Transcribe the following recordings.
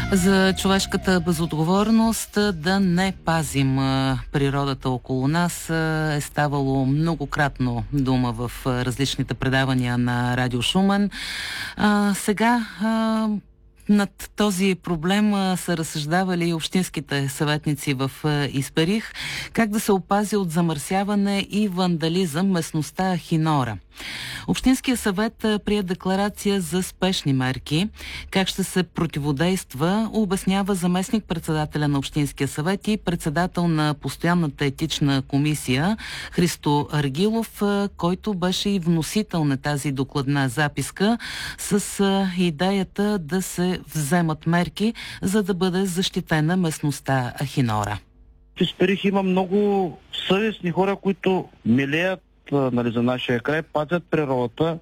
За човешката безотговорност да не пазим природата около нас е ставало многократно дума в различните предавания на Радио Шумен. Сега над този проблем са разсъждавали и общинските съветници в Исперих, как да се опази от замърсяване и вандализъм местността Ахинора. Общинския съвет прие декларация за спешни мерки. Как ще се противодейства, обяснява заместник-председателя на Общинския съвет и председател на Постоянната етична комисия Христо Аргилов, който беше и вносител на тази докладна записка с идеята да се вземат мерки, за да бъде защитена местността Ахинора. В Исперих има много съвестни хора, които милеят за нашия край, пазят природата,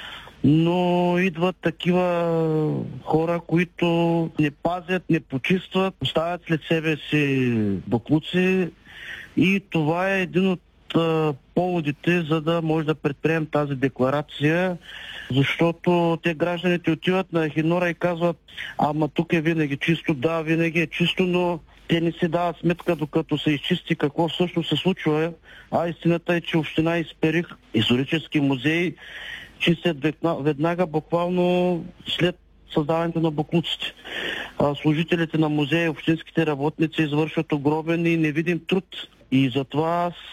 но идват такива хора, които не пазят, не почистват, оставят след себе си боклуци и това е един от поводите, за да може да предприемем тази декларация, защото те гражданите отиват на Ахинора и казват: ама тук е винаги чисто. Да, винаги е чисто, но те не си дават сметка, докато се изчисти, какво всъщност се случва. А истината е, че община Исперих, исторически музей, чистят веднага, буквално след създаването на боклуците. Служителите на музея, общинските работници извършват огромен и невидим труд. И затова аз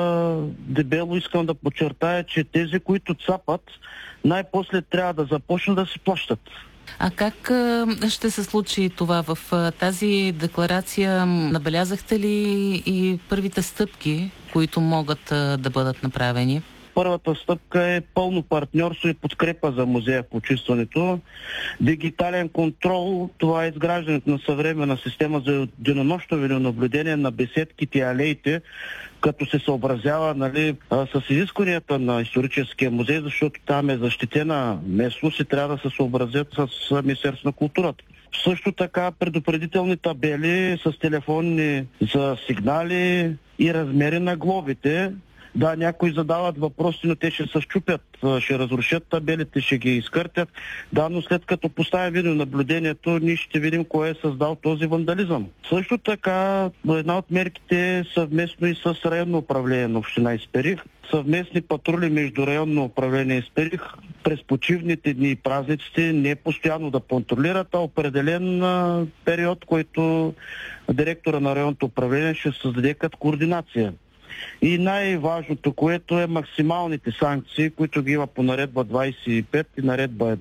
дебело искам да подчертая, че тези, които цапат, най-после трябва да започнат да си плащат. А как ще се случи това? В тази декларация набелязахте ли и първите стъпки, които могат да бъдат направени? Първата стъпка е пълно партньорство и подкрепа за музея в почистването. Дигитален контрол, това е изграждането на съвременна система за денонощно видеонаблюдение на беседките и алеите, като се съобразява с изискванията на историческия музей, защото там е защитена местност и трябва да се съобразят с Министерството на културата. Също така предупредителни табели с телефони за сигнали и размери на глобите. Да, някои задават въпроси, но те ще се счупят, ще разрушат табелите, ще ги изкъртят. Да, но след като поставим видеонаблюдението, ние ще видим кой е създал този вандализъм. Също така, една от мерките е съвместно и с районно управление на община Исперих. Съвместни патрули между районно управление Исперих през почивните дни и празниците не постоянно да контролират, а определен период, който директора на районното управление ще създаде като координация. И най-важното, което е максималните санкции, които ги има по наредба 25 и наредба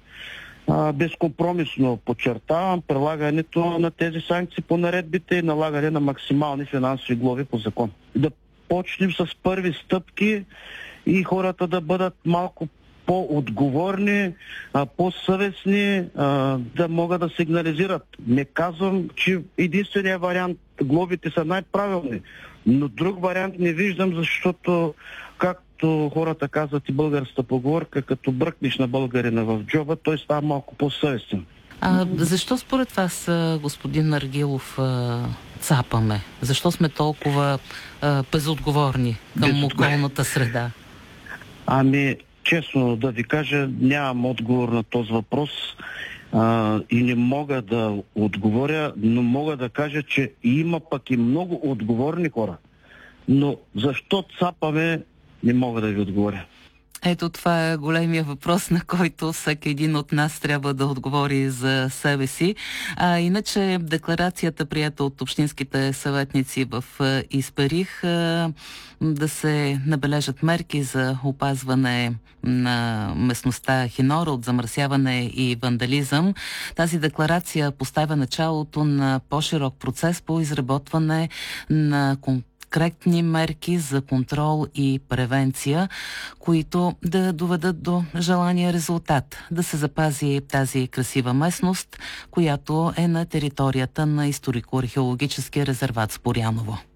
1. Безкомпромисно подчертавам прилагането на тези санкции по наредбите и налагане на максимални финансови глоби по закон. Да почнем с първи стъпки и хората да бъдат малко по-отговорни, по-съвестни, да могат да сигнализират. Не казвам, че единственият вариант глобите са най-правилни, но друг вариант не виждам, защото, както хората казват и българската поговорка, като бръкнеш на българина в джоба, той става малко по-съвестен. Защо според вас, господин Аргилов, цапаме? Защо сме толкова безотговорни към околната среда? Честно да ви кажа, нямам отговор на този въпрос и не мога да отговоря, но мога да кажа, че има пък и много отговорни хора. Но защо цапаме, не мога да ви отговоря. Ето, това е големия въпрос, на който всеки един от нас трябва да отговори за себе си. Иначе декларацията, приета от общинските съветници в Исперих, да се набележат мерки за опазване на местността Ахинора от замърсяване и вандализъм. Тази декларация поставя началото на по-широк процес по изработване на конкретни мерки за контрол и превенция, които да доведат до желания резултат, да се запази тази красива местност, която е на територията на историко-археологическия резерват Споряново.